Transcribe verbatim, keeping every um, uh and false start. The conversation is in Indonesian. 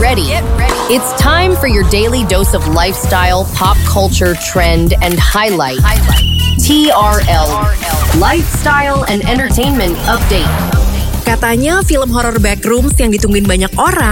ready. It's time for your daily dose of lifestyle, pop culture, trend, and highlight. T R L, Lifestyle and Entertainment Update. Katanya film horor Backrooms yang ditungguin banyak orang